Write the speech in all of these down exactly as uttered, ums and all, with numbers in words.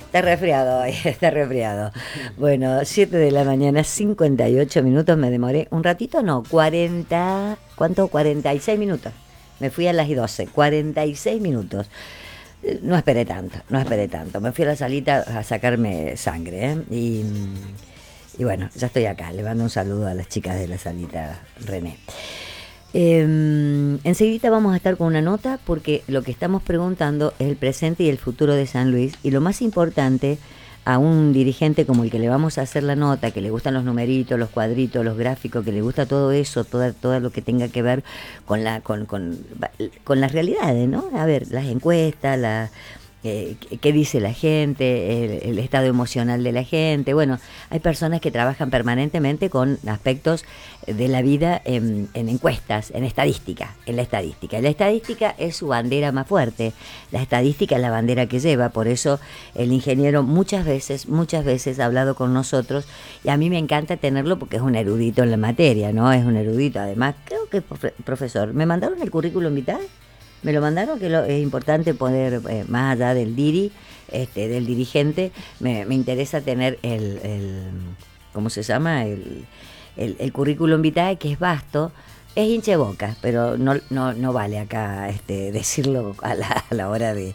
Está resfriado hoy, está resfriado. Bueno, siete de la mañana, cincuenta y ocho minutos, me demoré. Un ratito no, cuarenta, ¿cuánto? cuarenta y seis minutos. Me fui a las doce, cuarenta y seis minutos. Eh, No esperé tanto, no esperé tanto. Me fui a la salita a sacarme sangre, ¿eh? Y, y bueno, ya estoy acá. Le mando un saludo a las chicas de la salita René. Eh, enseguida vamos a estar con una nota porque lo que estamos preguntando es el presente y el futuro de San Luis, y lo más importante a un dirigente como el que le vamos a hacer la nota, que le gustan los numeritos, los cuadritos, los gráficos, que le gusta todo eso, toda, todo lo que tenga que ver con la con, con, con las realidades, ¿no? A ver, las encuestas, la eh, qué dice la gente, el, el estado emocional de la gente. Bueno, hay personas que trabajan permanentemente con aspectos de la vida en, en encuestas, en estadística, en la estadística. La estadística es su bandera más fuerte, la estadística es la bandera que lleva, por eso el ingeniero muchas veces, muchas veces ha hablado con nosotros, y a mí me encanta tenerlo porque es un erudito en la materia, ¿no? Es un erudito, además, creo que profe- profesor. ¿Me mandaron el currículum vitae? Me lo mandaron, que lo, es importante poder, eh, más allá del diri, este, del dirigente, me, me interesa tener el, el, ¿cómo se llama? El, el, el currículum vitae, que es vasto, es hinche boca, pero no, no, no vale acá este, decirlo a la, a la hora de,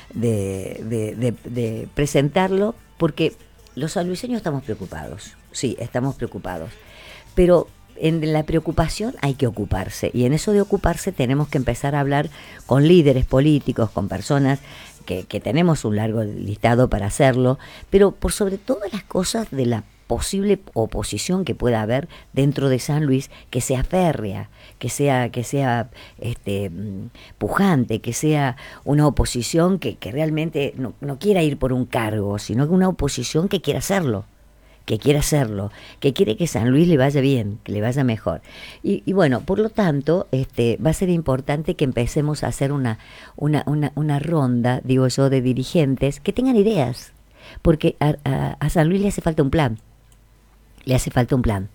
de, de, de, de presentarlo, porque los sanluiseños estamos preocupados, sí, estamos preocupados, pero en la preocupación hay que ocuparse, y en eso de ocuparse tenemos que empezar a hablar con líderes políticos, con personas que, que tenemos un largo listado para hacerlo, pero por sobre todas las cosas de la posible oposición que pueda haber dentro de San Luis, que sea férrea, que sea, que sea este, pujante, que sea una oposición que, que realmente no, no quiera ir por un cargo, sino una oposición que quiera hacerlo. que quiere hacerlo, que quiere que San Luis le vaya bien, que le vaya mejor. Y, y bueno, por lo tanto, este, va a ser importante que empecemos a hacer una, una, una, una ronda, digo yo, de dirigentes que tengan ideas, porque a, a, a San Luis le hace falta un plan, le hace falta un plan.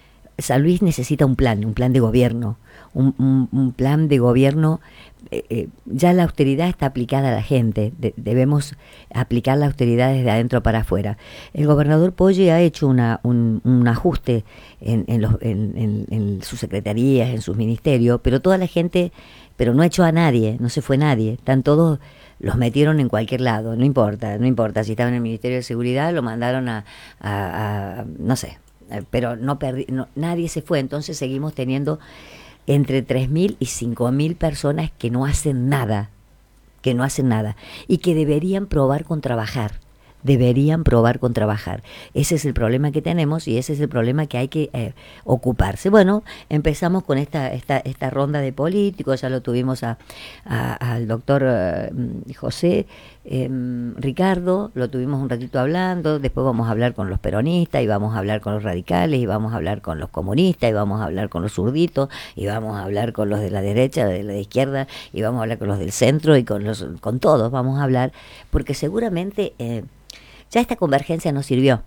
San Luis necesita un plan, un plan de gobierno, un, un, un plan de gobierno. Eh, eh, ya la austeridad está aplicada a la gente, de, debemos aplicar la austeridad desde adentro para afuera. El gobernador Poggi ha hecho una, un, un ajuste en, en, los, en, en, en sus secretarías, en sus ministerios, pero toda la gente, pero no echó a nadie, no se fue nadie, están todos, los metieron en cualquier lado, no importa, no importa si estaban en el Ministerio de Seguridad, lo mandaron a, a, a no sé, pero no, perdi, no nadie se fue, entonces seguimos teniendo entre tres mil y cinco mil personas que no hacen nada, que no hacen nada, y que deberían probar con trabajar, deberían probar con trabajar. Ese es el problema que tenemos, y ese es el problema que hay que eh, ocuparse. Bueno, empezamos con esta, esta, esta ronda de políticos, ya lo tuvimos a, a, al doctor eh, José eh, Ricardo, lo tuvimos un ratito hablando, después vamos a hablar con los peronistas, y vamos a hablar con los radicales, y vamos a hablar con los comunistas, y vamos a hablar con los zurditos, y vamos a hablar con los de la derecha, de la izquierda, y vamos a hablar con los del centro, y con los con todos vamos a hablar, porque seguramente eh, ya esta convergencia no sirvió.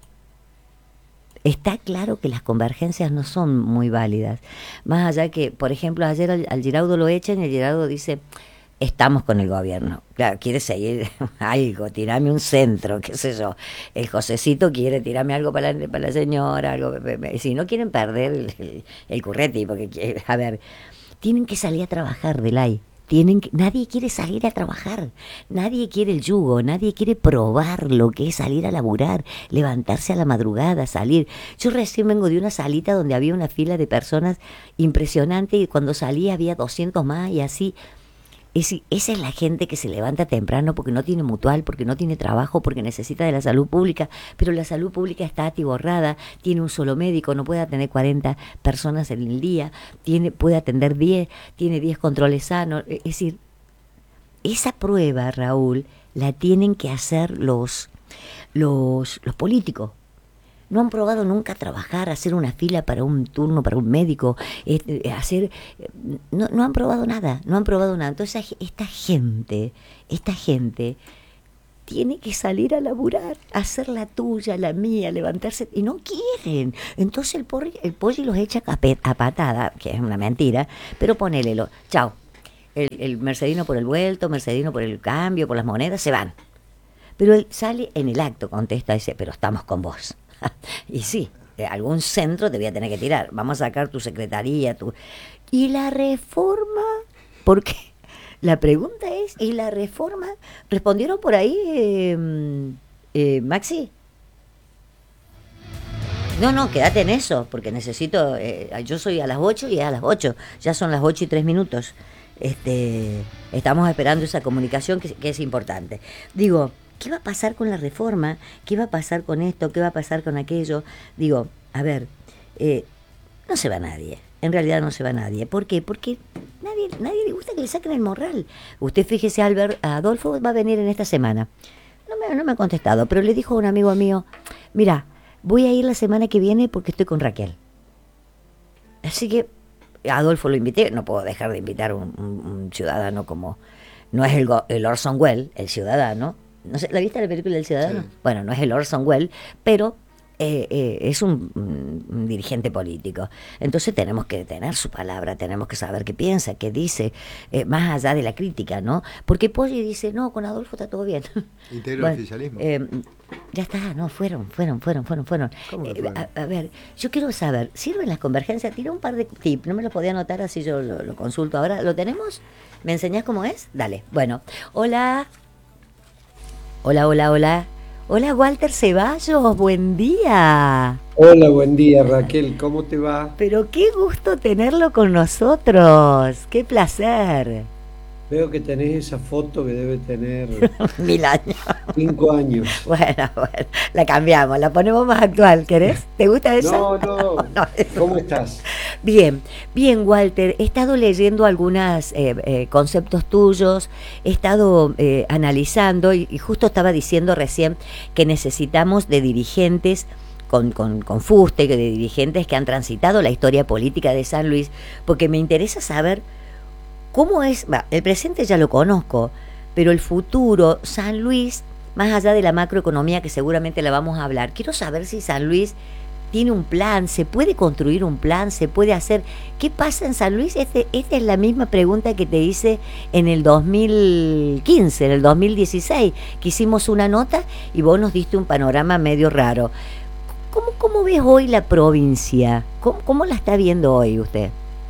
Está claro que las convergencias no son muy válidas. Más allá que, por ejemplo, ayer al, al Giraudo lo echan, y el Giraudo dice, estamos con el gobierno. Claro, quiere seguir algo, tirame un centro, qué sé yo. El Josecito quiere tirarme algo para la, para la señora, algo. Si no quieren perder el, el, el curreti, porque, a ver, tienen que salir a trabajar, Delay. Tienen que, nadie quiere salir a trabajar, nadie quiere el yugo, nadie quiere probar lo que es salir a laburar, levantarse a la madrugada, salir. Yo recién vengo de una salita donde había una fila de personas impresionante, y cuando salí había doscientos más, y así. Es, esa es la gente que se levanta temprano porque no tiene mutual, porque no tiene trabajo, porque necesita de la salud pública, pero la salud pública está atiborrada, tiene un solo médico, no puede atender cuarenta personas en el día, tiene, puede atender diez, tiene diez controles sanos. Es decir, esa prueba, Raúl, la tienen que hacer los, los, los políticos. No han probado nunca trabajar, hacer una fila para un turno, para un médico, eh, hacer, no, no han probado nada, no han probado nada. Entonces esta gente, esta gente tiene que salir a laburar, hacer la tuya, la mía, levantarse, y no quieren. Entonces el pollo, el pollo los echa a, pe, a patada, que es una mentira, pero ponélelo, chao. El, el mercedino por el vuelto, mercedino por el cambio, por las monedas, se van. Pero él sale en el acto, contesta, dice, pero estamos con vos. Y sí, eh, algún centro te voy a tener que tirar, vamos a sacar tu secretaría, tu... Y la reforma, porque la pregunta es, ¿y la reforma? ¿Respondieron por ahí, eh, eh, Maxi? No, no, quédate en eso, porque necesito, eh, yo soy a las ocho y es a las ocho, ya son las ocho y tres minutos. Este, estamos esperando esa comunicación que, que es importante. Digo, ¿qué va a pasar con la reforma? ¿Qué va a pasar con esto? ¿Qué va a pasar con aquello? Digo, a ver, eh, no se va nadie, en realidad no se va nadie. ¿Por qué? Porque nadie, nadie le gusta que le saquen el morral. Usted fíjese, Albert, Adolfo va a venir en esta semana. No me, no me ha contestado, pero le dijo a un amigo mío, mira, voy a ir la semana que viene porque estoy con Raquel. Así que a Adolfo lo invité, no puedo dejar de invitar a un, un, un ciudadano como... No es el, el Orson Welles, el ciudadano. No sé, ¿la viste la película del ciudadano? Sí. Bueno, no es el Orson Welles, pero eh, eh, es un, un, un dirigente político. Entonces tenemos que tener su palabra, tenemos que saber qué piensa, qué dice, eh, más allá de la crítica, ¿no? Porque Poggi dice, no, con Adolfo está todo bien. Integra bueno, el oficialismo. Eh, ya está, no, fueron, fueron, fueron, fueron, fueron. Eh, a, a ver, yo quiero saber, ¿sirven las convergencias? Tira un par de tips, no me los podía anotar, así yo lo, lo consulto ahora. ¿Lo tenemos? ¿Me enseñás cómo es? Dale, bueno. Hola. Hola, hola, hola. Hola, Walter Ceballos, buen día. Hola, buen día, Raquel, ¿cómo te va? Pero qué gusto tenerlo con nosotros, qué placer. Veo que tenés esa foto que debe tener... Mil años. Cinco años. Bueno, bueno, la cambiamos, la ponemos más actual, ¿querés? ¿Te gusta eso? No, no, no ¿cómo estás? Bien, bien, Walter, he estado leyendo algunos eh, eh, conceptos tuyos, he estado eh, analizando y, y justo estaba diciendo recién que necesitamos de dirigentes con, con, con fuste, de dirigentes que han transitado la historia política de San Luis, porque me interesa saber cómo es, bah, el presente ya lo conozco, pero el futuro, San Luis, más allá de la macroeconomía que seguramente la vamos a hablar, quiero saber si San Luis tiene un plan, se puede construir un plan, se puede hacer. ¿Qué pasa en San Luis? Este, esta es la misma pregunta que te hice en el dos mil quince, en el dos mil dieciséis, que hicimos una nota y vos nos diste un panorama medio raro. ¿Cómo, cómo ves hoy la provincia? ¿Cómo, cómo la está viendo hoy usted?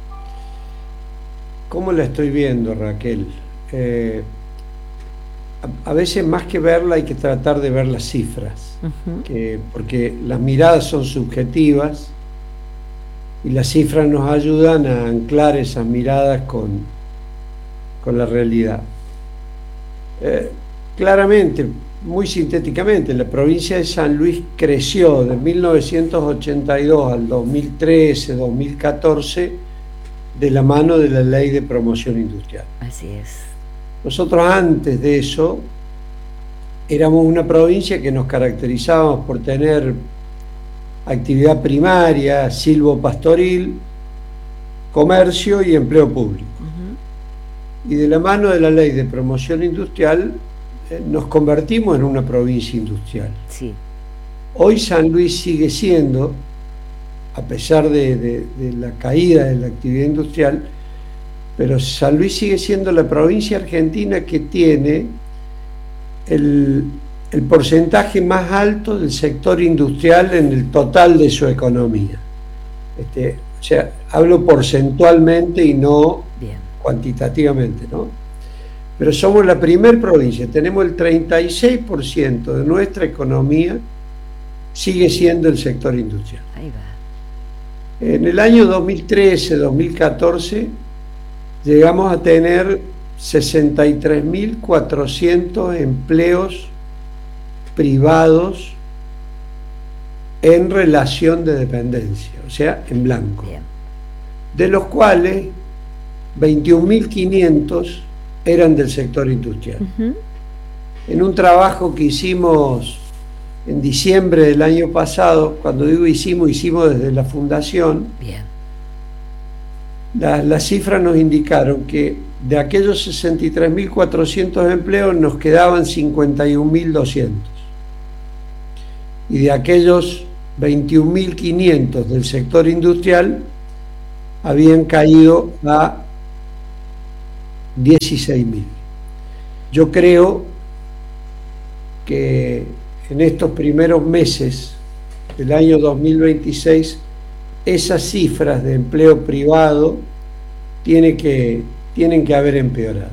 ¿Cómo la estoy viendo, Raquel? Eh, a, a veces más que verla hay que tratar de ver las cifras, uh-huh. que, porque las miradas son subjetivas y las cifras nos ayudan a anclar esas miradas con, con la realidad. Eh, claramente, muy sintéticamente, la provincia de San Luis creció de mil novecientos ochenta y dos al dos mil trece, dos mil catorce de la mano de la Ley de Promoción Industrial. Así es. Nosotros antes de eso éramos una provincia que nos caracterizábamos por tener actividad primaria, silvopastoril, comercio y empleo público. Uh-huh. Y de la mano de la Ley de Promoción Industrial eh, nos convertimos en una provincia industrial. Sí. Hoy San Luis sigue siendo, a pesar de, de, de la caída de la actividad industrial, pero San Luis sigue siendo la provincia argentina que tiene el, el porcentaje más alto del sector industrial en el total de su economía. Este, o sea, hablo porcentualmente y no Bien. cuantitativamente, ¿no? Pero somos la primer provincia, tenemos el treinta y seis por ciento de nuestra economía sigue siendo el sector industrial. Ahí va. En el año dos mil trece, dos mil catorce, llegamos a tener sesenta y tres mil cuatrocientos empleos privados en relación de dependencia, o sea, en blanco. Bien. De los cuales veintiún mil quinientos eran del sector industrial. Uh-huh. En un trabajo que hicimos en diciembre del año pasado, cuando digo hicimos, hicimos desde la fundación. Bien. La, las cifras nos indicaron que de aquellos sesenta y tres mil cuatrocientos empleos nos quedaban cincuenta y un mil doscientos. Y de aquellos veintiún mil quinientos del sector industrial habían caído a dieciséis mil. Yo creo que en estos primeros meses del año dos mil veintiséis esas cifras de empleo privado tiene que, tienen que haber empeorado.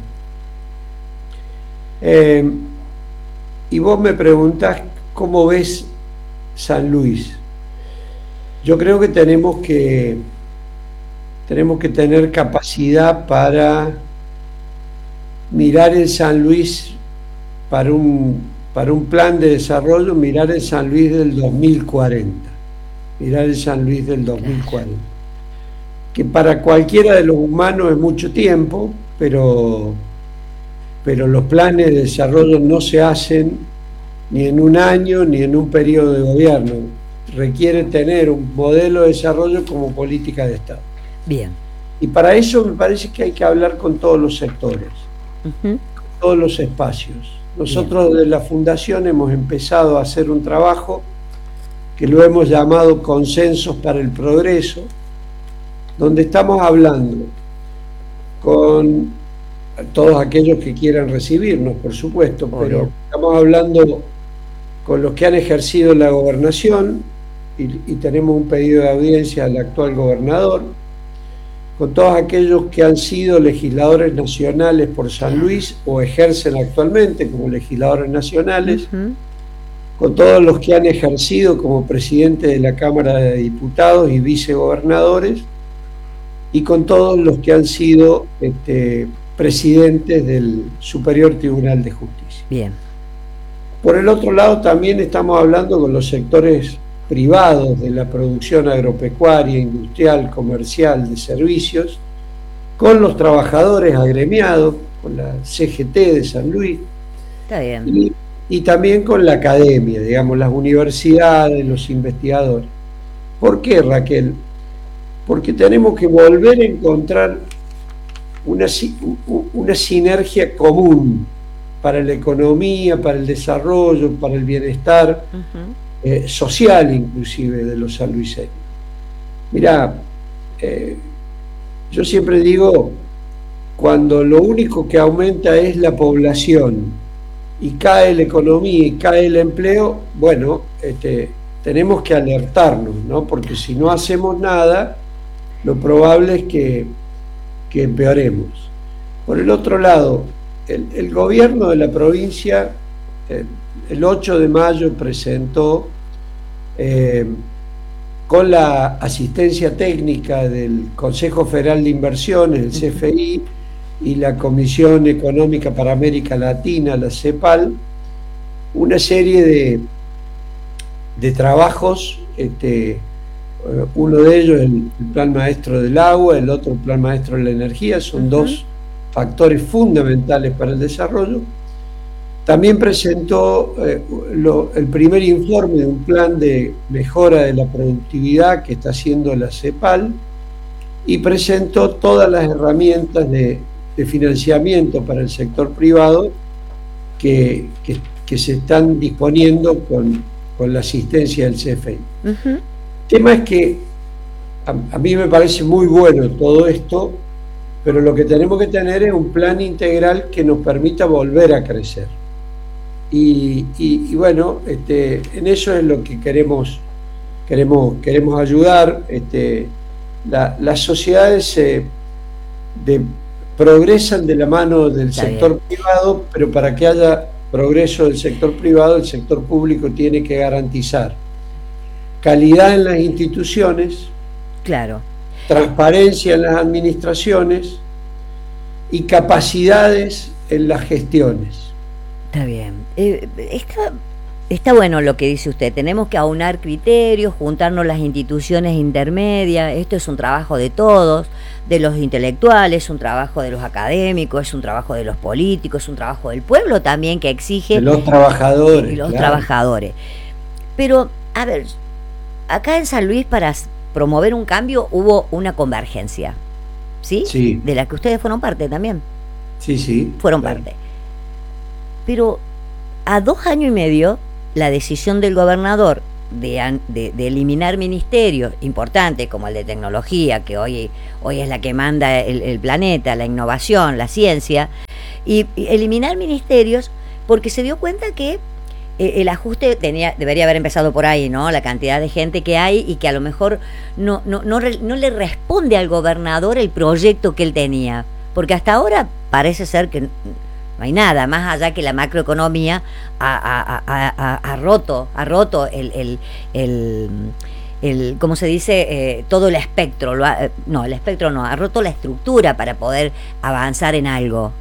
Eh, y vos me preguntás cómo ves San Luis. Yo creo que tenemos que tenemos que tener capacidad para mirar el San Luis para un, para un plan de desarrollo, mirar el San Luis del dos mil cuarenta, mirar el San Luis del dos mil cuarenta, que para cualquiera de los humanos es mucho tiempo, pero, pero los planes de desarrollo no se hacen ni en un año ni en un periodo de gobierno. Requiere tener un modelo de desarrollo como política de Estado. Bien. Y para eso me parece que hay que hablar con todos los sectores, Uh-huh. con todos los espacios. Nosotros desde la Fundación hemos empezado a hacer un trabajo que lo hemos llamado Consensos para el Progreso, donde estamos hablando con todos aquellos que quieran recibirnos, por supuesto, Obvio. pero estamos hablando con los que han ejercido la gobernación y, y tenemos un pedido de audiencia al actual gobernador, con todos aquellos que han sido legisladores nacionales por San Luis o ejercen actualmente como legisladores nacionales, Uh-huh. con todos los que han ejercido como presidente de la Cámara de Diputados y vicegobernadores, y con todos los que han sido este, presidentes del Superior Tribunal de Justicia. Bien. Por el otro lado, también estamos hablando con los sectores privados de la producción agropecuaria, industrial, comercial, de servicios, con los trabajadores agremiados, con la C G T de San Luis, Está bien. y, y también con la academia, digamos, las universidades, los investigadores. ¿Por qué, Raquel? Porque tenemos que volver a encontrar una, una sinergia común para la economía, para el desarrollo, para el bienestar Uh-huh. eh, social inclusive de los sanluiseños. Mirá, eh, yo siempre digo, cuando lo único que aumenta es la población y cae la economía y cae el empleo, bueno, este, tenemos que alertarnos, ¿no? Porque si no hacemos nada, lo probable es que, que empeoremos. Por el otro lado, el, el gobierno de la provincia, eh, el ocho de mayo presentó, eh, con la asistencia técnica del Consejo Federal de Inversiones, el C F I, y la Comisión Económica para América Latina, la CEPAL, una serie de, de trabajos, este, uno de ellos el, el Plan Maestro del Agua, el otro el Plan Maestro de la Energía, son uh-huh. dos factores fundamentales para el desarrollo. También presentó eh, lo, el primer informe de un plan de mejora de la productividad que está haciendo la CEPAL, y presentó todas las herramientas de, de financiamiento para el sector privado que, que, que se están disponiendo con, con la asistencia del C F I. Uh-huh. El tema es que a, a mí me parece muy bueno todo esto, pero lo que tenemos que tener es un plan integral que nos permita volver a crecer. Y, y, y bueno, este, en eso es lo que queremos, queremos, queremos ayudar. Este, la, las sociedades se de, progresan de la mano del Está sector bien. privado, pero para que haya progreso del sector privado, el sector público tiene que garantizar calidad en las instituciones, claro, transparencia en las administraciones y capacidades en las gestiones. Está bien. Eh, está, está bueno lo que dice usted. Tenemos que aunar criterios, juntarnos las instituciones intermedias. Esto es un trabajo de todos, de los intelectuales, es un trabajo de los académicos, es un trabajo de los políticos, es un trabajo del pueblo también que exige. De los trabajadores. De los claro. trabajadores. Pero, a ver, acá en San Luis para promover un cambio hubo una convergencia, ¿sí? Sí. De la que ustedes fueron parte también. Sí, sí. Fueron claro. parte. Pero a dos años y medio, la decisión del gobernador de, de, de eliminar ministerios importantes como el de tecnología, que hoy, hoy es la que manda el, el planeta, la innovación, la ciencia, y, y eliminar ministerios porque se dio cuenta que el ajuste tenía, debería haber empezado por ahí, ¿no? La cantidad de gente que hay y que a lo mejor no, no, no, no le responde al gobernador el proyecto que él tenía. Porque hasta ahora parece ser que no hay nada, más allá que la macroeconomía ha, ha, ha, ha, ha roto, ha roto el, el, el, el ¿cómo se dice? Eh, todo el espectro, lo ha, no, el espectro no, ha roto la estructura para poder avanzar en algo.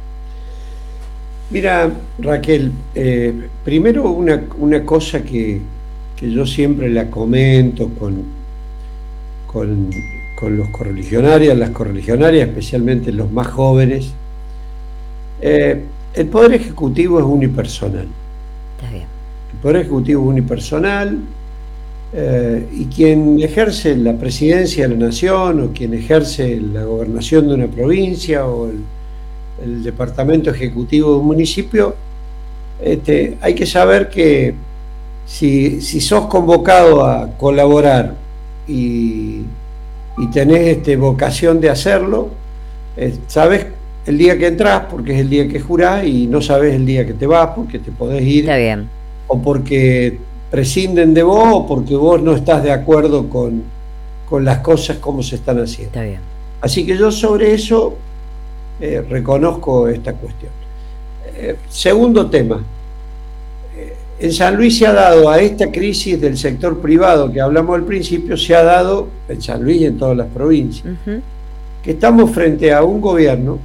Mira, Raquel, eh, primero una, una cosa que, que yo siempre la comento con, con, con los correligionarios, las correligionarias, especialmente los más jóvenes. Eh, el Poder Ejecutivo es unipersonal. Está bien. El Poder Ejecutivo es unipersonal eh, y quien ejerce la presidencia de la nación o quien ejerce la gobernación de una provincia o el, el departamento ejecutivo de un municipio, este, hay que saber que si, si sos convocado a colaborar y, y tenés este, vocación de hacerlo, eh, sabes el día que entras porque es el día que jurás y no sabes el día que te vas porque te podés ir. Está bien. O porque prescinden de vos o porque vos no estás de acuerdo con, con las cosas como se están haciendo. Está bien. Así que yo sobre eso eh, reconozco esta cuestión. Eh, segundo tema. Eh, en San Luis se ha dado a esta crisis del sector privado que hablamos al principio, se ha dado en San Luis y en todas las provincias. Uh-huh. Que estamos frente a un gobierno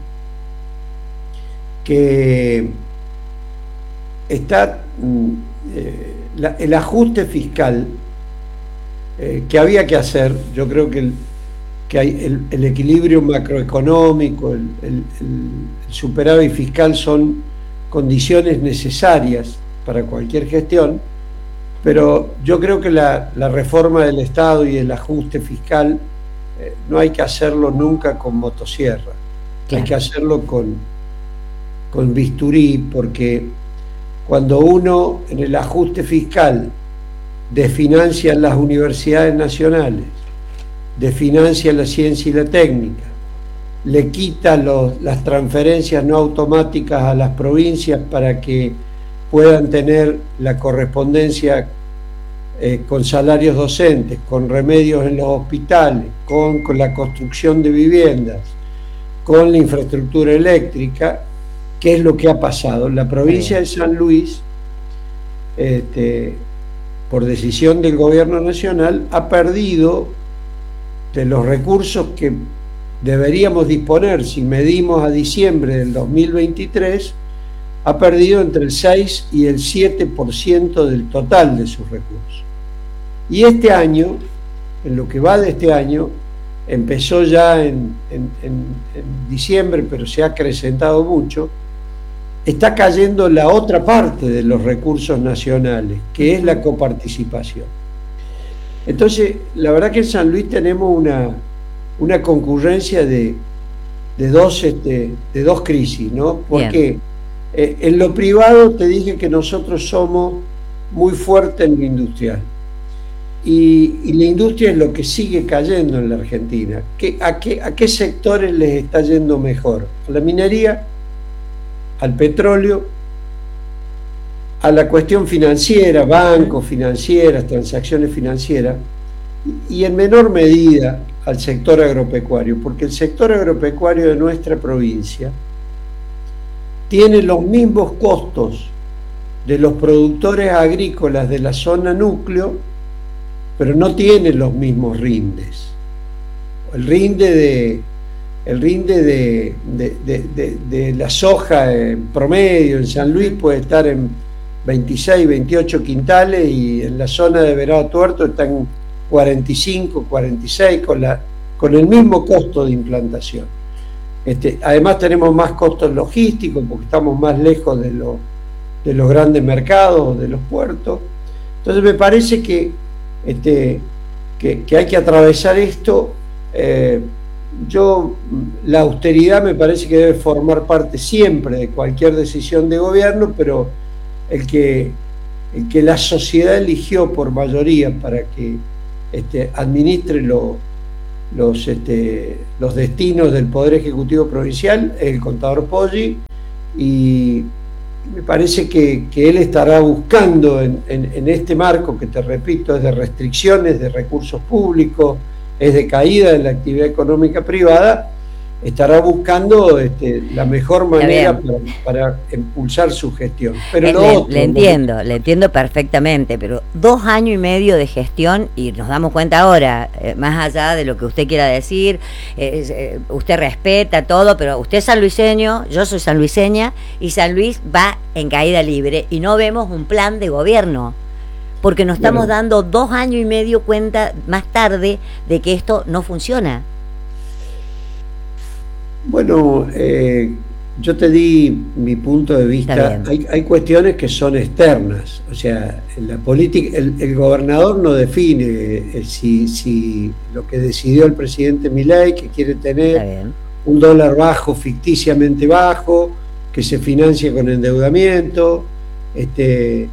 que está eh, la, el ajuste fiscal eh, que había que hacer. Yo creo que, el, que hay el, el equilibrio macroeconómico, el, el, el superávit fiscal son condiciones necesarias para cualquier gestión, pero yo creo que la, la reforma del Estado y el ajuste fiscal eh, no hay que hacerlo nunca con motosierra. Claro. Hay que hacerlo con con bisturí, porque cuando uno en el ajuste fiscal desfinancia las universidades nacionales, desfinancia la ciencia y la técnica, le quita los, las transferencias no automáticas a las provincias para que puedan tener la correspondencia eh, con salarios docentes, con remedios en los hospitales, con, con la construcción de viviendas, con la infraestructura eléctrica. ¿Qué es lo que ha pasado? La provincia de San Luis, este, por decisión del gobierno nacional, ha perdido de los recursos que deberíamos disponer si medimos a diciembre del dos mil veintitrés, ha perdido entre el seis y el siete por ciento del total de sus recursos. Y este año, en lo que va de este año, empezó ya en, en, en, en diciembre, pero se ha acrecentado mucho, está cayendo la otra parte de los recursos nacionales, que es la coparticipación. Entonces, la verdad que en San Luis tenemos una, una concurrencia de, de, dos, este, de dos crisis, ¿no? Porque eh, en lo privado te dije que nosotros somos muy fuertes en lo industrial. Y, y la industria es lo que sigue cayendo en la Argentina. ¿Qué, a, qué, ¿A qué sectores les está yendo mejor? A la minería, al petróleo, a la cuestión financiera, bancos, financieras, transacciones financieras, y en menor medida al sector agropecuario, porque el sector agropecuario de nuestra provincia tiene los mismos costos de los productores agrícolas de la zona núcleo, pero no tiene los mismos rindes. El rinde de El rinde de, de, de, de, de la soja en promedio en San Luis puede estar en veintiséis, veintiocho quintales y en la zona de Venado Tuerto está en cuarenta y cinco, cuarenta y seis con, la, con el mismo costo de implantación. Este, además tenemos más costos logísticos porque estamos más lejos de, lo, de los grandes mercados, de los puertos. Entonces me parece que, este, que, que hay que atravesar esto. Eh, Yo, la austeridad me parece que debe formar parte siempre de cualquier decisión de gobierno, pero el que, el que la sociedad eligió por mayoría para que este, administre lo, los, este, los destinos del Poder Ejecutivo Provincial es el contador Poggi, y, me parece que, que él estará buscando en, en, en este marco, que te repito, es de restricciones de recursos públicos, es de caída de la actividad económica privada, estará buscando este, la mejor manera para, para impulsar su gestión. Pero eh, lo le, otro, le entiendo, lo... le entiendo perfectamente, pero dos años y medio de gestión, y nos damos cuenta ahora, eh, más allá de lo que usted quiera decir, eh, eh, usted respeta todo, pero usted es sanluiseño, yo soy sanluiseña, y San Luis va en caída libre, y no vemos un plan de gobierno, porque nos estamos bueno. dando dos años y medio cuenta más tarde de que esto no funciona. Bueno, eh, yo te di mi punto de vista. Hay, hay cuestiones que son externas, o sea, la política, el, el gobernador no define eh, si, si lo que decidió el presidente Milei, que quiere tener un dólar bajo, ficticiamente bajo, que se financia con endeudamiento, este,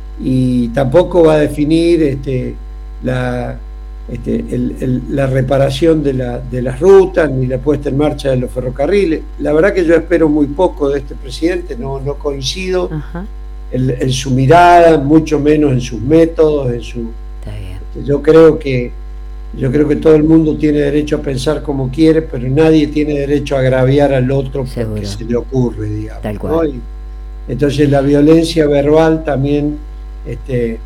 y tampoco va a definir este, la Este, el, el, la reparación de, la, de las rutas ni la puesta en marcha de los ferrocarriles. La verdad que yo espero muy poco de este presidente, no, no coincido en, en su mirada, mucho menos en sus métodos, en su, este, yo creo que yo creo que todo el mundo tiene derecho a pensar como quiere, pero nadie tiene derecho a agraviar al otro porque se le ocurre, digamos. Tal cual. ¿No? Y, entonces la violencia verbal también este,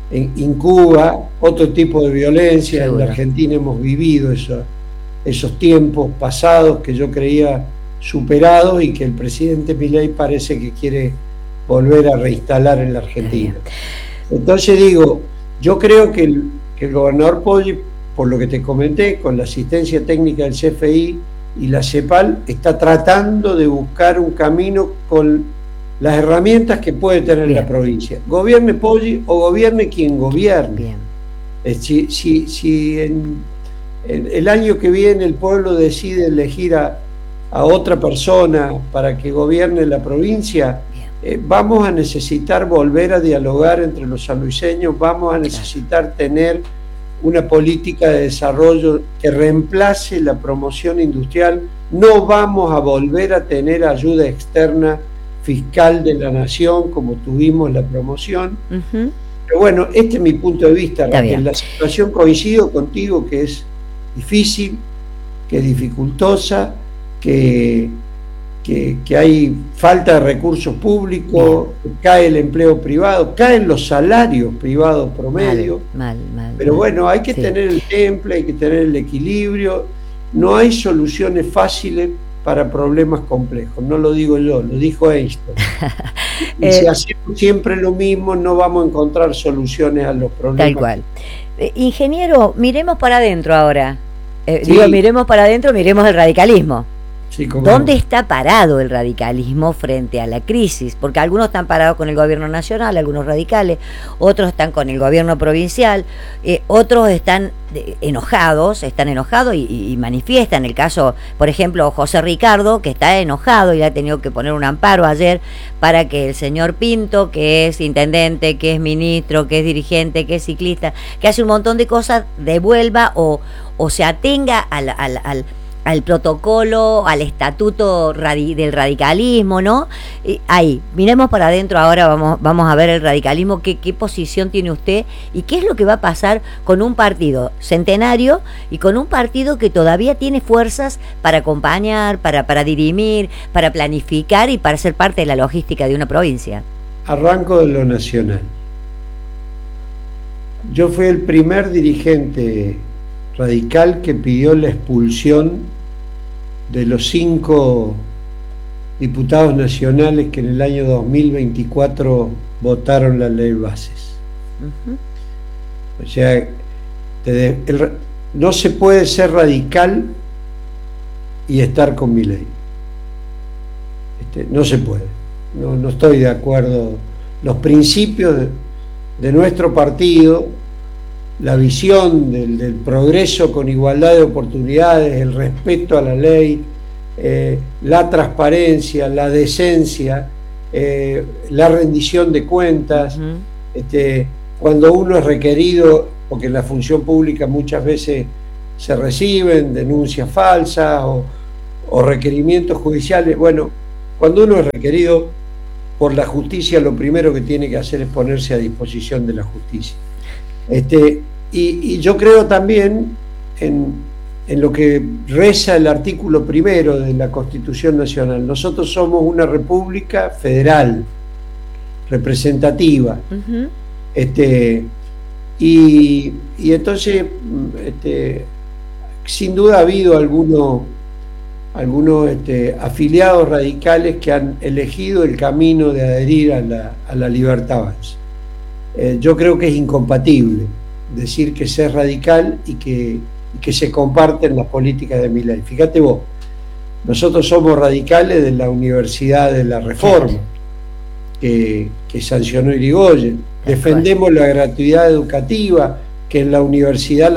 incuba otro tipo de violencia. Seguro. En la Argentina hemos vivido eso, esos tiempos pasados que yo creía superados y que el presidente Milei parece que quiere volver a reinstalar en la Argentina. Entonces digo, yo creo que el, que el gobernador Poggi, por lo que te comenté, con la asistencia técnica del C F I y la CEPAL, está tratando de buscar un camino con las herramientas que puede tener Bien. La provincia. Gobierne Poggi o gobierne quien gobierne. Bien. Eh, si si, si en, en el año que viene el pueblo decide elegir a, a otra persona para que gobierne la provincia, eh, vamos a necesitar volver a dialogar entre los sanluiseños, vamos a necesitar claro. tener una política de desarrollo que reemplace la promoción industrial. No vamos a volver a tener ayuda externa fiscal de la nación como tuvimos la promoción. Uh-huh. Pero bueno, este es mi punto de vista, Raquel. La situación, coincido contigo, que es difícil, que es dificultosa, que, que, que hay falta de recursos públicos, que cae el empleo privado, caen los salarios privados promedio. Mal, mal, mal, pero bueno, hay que sí. tener el temple, hay que tener el equilibrio. No hay soluciones fáciles para problemas complejos, no lo digo yo, lo dijo Einstein. Y eh, si hacemos siempre lo mismo, no vamos a encontrar soluciones a los problemas. Tal cual. Eh, ingeniero, miremos para adentro ahora. Eh, sí. Digo, miremos para adentro, miremos el radicalismo. Sí, ¿Dónde no? está parado el radicalismo frente a la crisis? Porque algunos están parados con el gobierno nacional, algunos radicales, otros están con el gobierno provincial, eh, otros están de, enojados, están enojados y, y, y manifiestan. El caso, por ejemplo, José Ricardo, que está enojado y ha tenido que poner un amparo ayer para que el señor Pinto, que es intendente, que es ministro, que es dirigente, que es ciclista, que hace un montón de cosas, devuelva o, o se atenga al... al, al al protocolo, al estatuto radi del radicalismo, ¿no? Eh, ahí, miremos para adentro ahora, vamos, vamos a ver el radicalismo, qué, qué posición tiene usted y qué es lo que va a pasar con un partido centenario y con un partido que todavía tiene fuerzas para acompañar, para, para dirimir, para planificar y para ser parte de la logística de una provincia. Arranco de lo nacional. Yo fui el primer dirigente radical que pidió la expulsión de los cinco diputados nacionales que en el año dos mil veinticuatro votaron la ley bases. Uh-huh. O sea, te, el, no se puede ser radical y estar con mi ley. Este, no se puede. No, no estoy de acuerdo. Los principios de, de nuestro partido, la visión del, del progreso con igualdad de oportunidades, el respeto a la ley, eh, la transparencia, la decencia, eh, la rendición de cuentas, uh-huh. este, cuando uno es requerido, porque en la función pública muchas veces se reciben denuncias falsas o, o requerimientos judiciales, bueno, cuando uno es requerido por la justicia, lo primero que tiene que hacer es ponerse a disposición de la justicia. Este, y, y yo creo también en, en lo que reza el artículo primero de la Constitución Nacional. Nosotros somos una república federal, representativa. Uh-huh. este, y, y entonces, este, sin duda ha habido algunos, algunos este, afiliados radicales que han elegido el camino de adherir a la, a la Libertad Avanza. Eh, yo creo que es incompatible decir que ser radical y que, y que se comparten las políticas de Milei. Fíjate vos, nosotros somos radicales de la Universidad de la Reforma, que, que sancionó Irigoyen. Defendemos la gratuidad educativa, que en la universidad